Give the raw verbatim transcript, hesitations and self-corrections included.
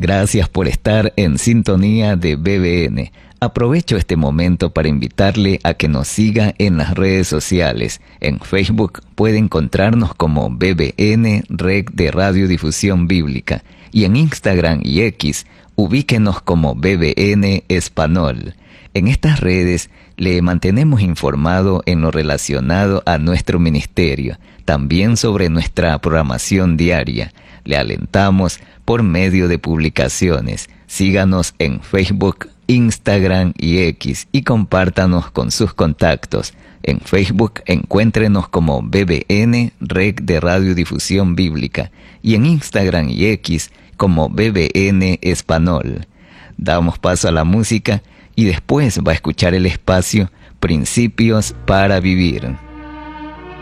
Gracias por estar en sintonía de B B N. Aprovecho este momento para invitarle a que nos siga en las redes sociales. En Facebook puede encontrarnos como B B N Red de Radiodifusión Bíblica y en Instagram y X ubíquenos como B B N Español. En estas redes le mantenemos informado en lo relacionado a nuestro ministerio, también sobre nuestra programación diaria. Le alentamos por medio de publicaciones. Síganos en Facebook, Instagram y X y compártanos con sus contactos. En Facebook encuéntrenos como B B N Red de Radiodifusión Bíblica y en Instagram y X como B B N Español. Damos paso a la música y después va a escuchar el espacio Principios para Vivir.